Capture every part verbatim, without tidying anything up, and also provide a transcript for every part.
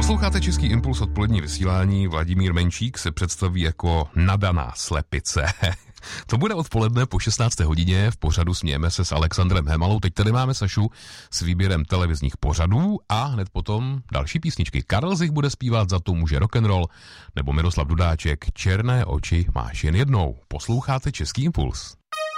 Posloucháte Český impuls, odpolední vysílání. Vladimír Menšík se představí jako nadaná slepice. To bude odpoledne po šestnácté hodině v pořadu Smějeme se s Alexandrem Hemalou. Teď tady máme Sašu s výběrem televizních pořadů a hned potom další písničky. Karel Zich bude zpívat Za to může rock'n'roll, nebo Miroslav Dudáček Černé oči máš jen jednou. Posloucháte Český impuls.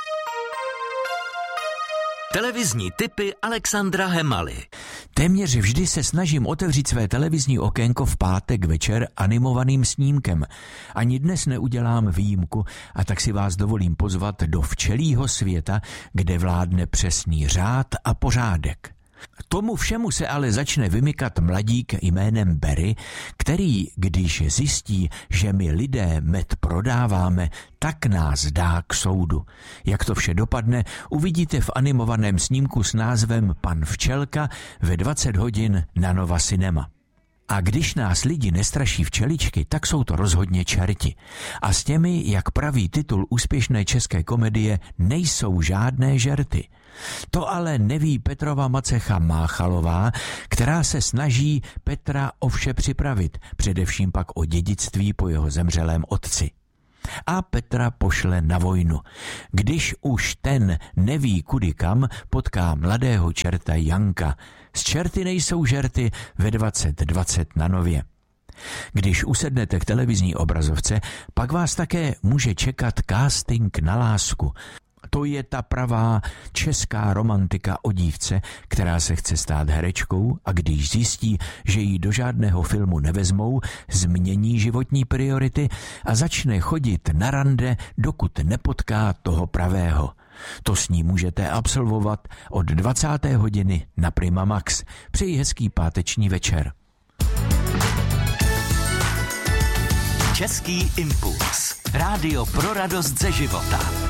Televizní tipy Alexandra Hemaly. Téměř vždy se snažím otevřít své televizní okénko v pátek večer animovaným snímkem. Ani dnes neudělám výjimku a tak si vás dovolím pozvat do včelího světa, kde vládne přesný řád a pořádek. Tomu všemu se ale začne vymykat mladík jménem Barry, který, když zjistí, že my lidé med prodáváme, tak nás dá k soudu. Jak to vše dopadne, uvidíte v animovaném snímku s názvem Pan Včelka ve dvacet hodin na Nova Cinema. A když nás lidi nestraší včeličky, tak jsou to rozhodně čerti. A s těmi, jak praví titul úspěšné české komedie, nejsou žádné žerty. To ale neví Petrova macecha Máchalová, která se snaží Petra o vše připravit, především pak o dědictví po jeho zemřelém otci. A Petra pošle na vojnu. Když už ten neví kudy kam, potká mladého čerta Janka. Z čerty nejsou žerty ve dvacet dvacet na Nově. Když usednete k televizní obrazovce, pak vás také může čekat casting na lásku. To je ta pravá česká romantika o dívce, která se chce stát herečkou a když zjistí, že ji do žádného filmu nevezmou, změní životní priority a začne chodit na rande, dokud nepotká toho pravého. To s ní můžete absolvovat od dvacáté hodiny na Prima Max. Přeji hezký páteční večer. Český impuls. Rádio pro radost ze života.